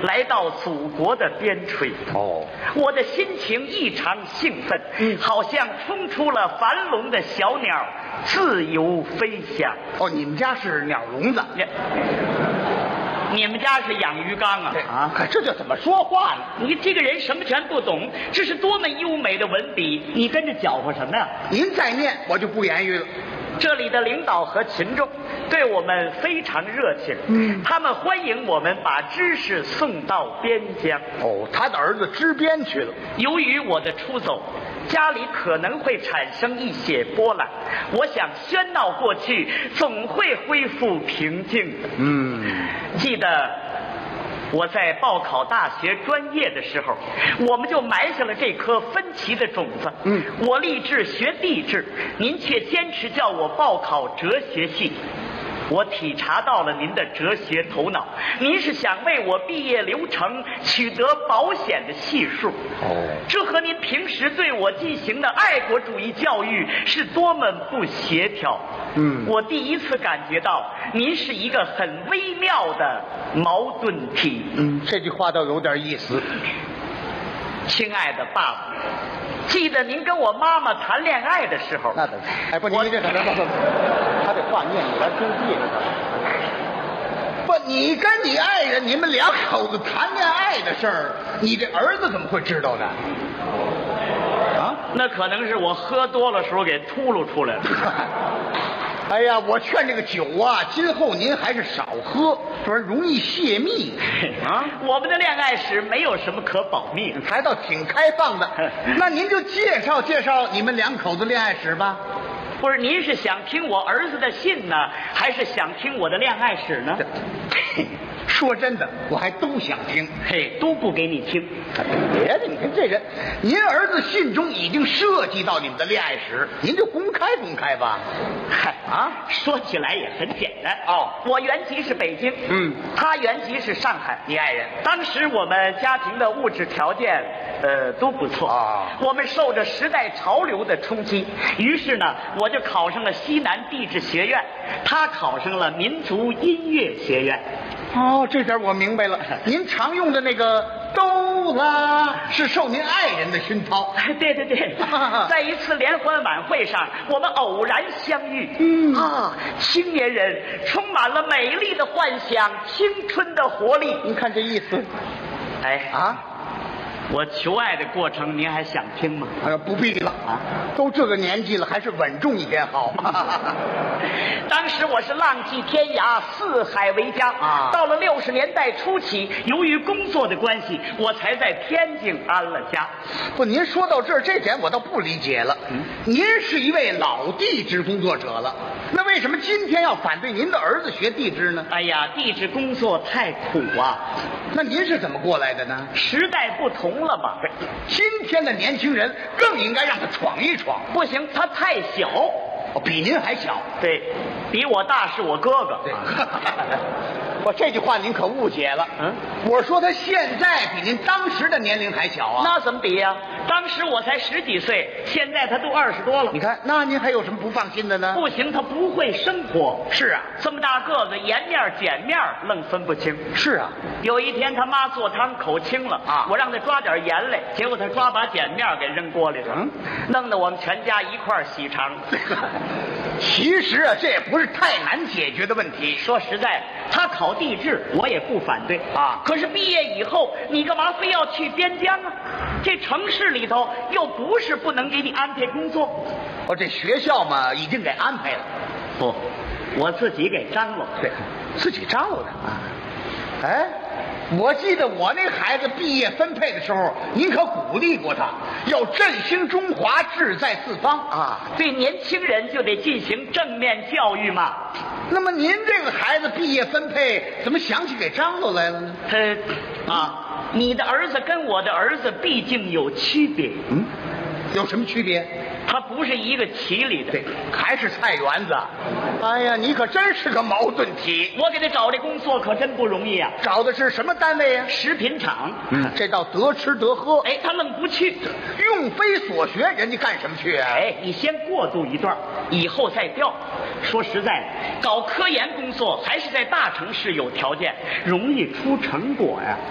来到祖国的边陲。 哦， 我的心情异常兴奋，好像冲出了樊笼的小鸟，自由飞翔。 哦，你们家是鸟笼子？ 你们家是养鱼缸啊？ 啊，这就怎么说话呢？ 你这个人什么全不懂，这是多么优美的文笔，你跟着搅和什么呀？ 您再念，我就不言语了。 这里的领导和群众对我们非常热情，他们欢迎我们把知识送到边疆。 哦，他的儿子支边去了。 由于我的出走，家里可能会产生一些波澜，我想喧闹过去，总会恢复平静的。记得我在报考大学专业的时候，我们就埋下了这颗分歧的种子。我立志学地质，您却坚持叫我报考哲学系。我体察到了您的哲学头脑，您是想为我毕业流程取得保险的系数。这和您平时对我进行的爱国主义教育是多么不协调。我第一次感觉到您是一个很微妙的矛盾体。 这句话倒有点意思。 亲爱的爸爸，记得您跟我妈妈谈恋爱的时候， 那怎么？哎，不，你这他这话念有点生气。不，你跟你爱人，你们两口子谈恋爱的事儿，你这儿子怎么会知道呢？啊， 那可能是我喝多了时候给秃噜出来了。 哎呀，我劝这个酒啊，今后您还是少喝，不然容易泄密啊。 我们的恋爱史没有什么可保密， 还倒挺开放的。那您就介绍介绍你们两口子恋爱史吧。 不是，您是想听我儿子的信呢，还是想听我的恋爱史呢？ 说真的，我还都想听。 都不给你听。 别的，你看这人，您儿子信中已经涉及到你们的恋爱史，您就公开公开吧。 说起来也很简单。我原籍是北京，他原籍是上海。 你爱人？ 当时我们家庭的物质条件都不错我们受着时代潮流的冲击，于是呢，我就考上了西南地质学院，他考上了民族音乐学院。 这点我明白了。您常用的那个哆啦是受您爱人的熏陶。 对，在一次联欢晚会上，我们偶然相遇。青年人充满了美丽的幻想，青春的活力。 您看这意思。 我求爱的过程您还想听吗？ 不必了都这个年纪了，还是稳重一点好。 当时我是浪迹天涯，四海为家到了60年代初期，由于工作的关系，我才在天津安了家。 不，您说到这儿，这点我倒不理解了。您是一位老地质工作者了，那为什么今天要反对您的儿子学地质呢？ 哎呀，地质工作太苦啊。 那您是怎么过来的呢？ 时代不同了嘛， 今天的年轻人更应该让他闯一闯。 不行，他太小。 比您还小？ 对，比我大是我哥哥。 这句话您可误解了。我说他现在比您当时的年龄还小啊。 那怎么比呀？当时我才10几岁，现在他都20多了。 你看，那您还有什么不放心的呢？ 不行，他不会生活。 是啊， 这么大个子，颜面碱面愣分不清。 是啊， 有一天他妈做汤口清了我让他抓点盐来，结果他抓把碱面给扔锅里了，弄得我们全家一块洗肠。 其实这也不是太难解决的问题。 说实在，他考地质我也不反对可是毕业以后你干嘛非要去边疆啊？这城市里头又不是不能给你安排工作。 这学校嘛已经给安排了。 不，我自己给张罗。 对，自己张罗的我记得我那孩子毕业分配的时候，您可鼓励过他，要振兴中华，志在四方对年轻人就得进行正面教育嘛。 那么您这个孩子毕业分配怎么想起给张罗来了呢？ 你的儿子跟我的儿子毕竟有区别。 有什么区别？ 他不是一个旗里的。 对，还是菜园子。哎呀，你可真是个矛盾体。 我给他找这工作可真不容易啊。 找的是什么单位呀？ 食品厂。 这倒得吃得喝。 他愣不去。 用非所学，人家干什么去啊？ 你先过渡一段，以后再调。说实在的，搞科研工作还是在大城市有条件，容易出成果呀。